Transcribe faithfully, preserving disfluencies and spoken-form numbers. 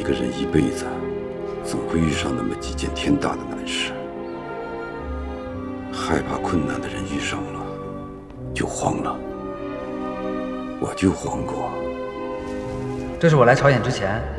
一个人一辈子，总会遇上那么几件天大的难事。害怕困难的人遇上了，就慌了。我就慌过。 这是我来朝鲜之前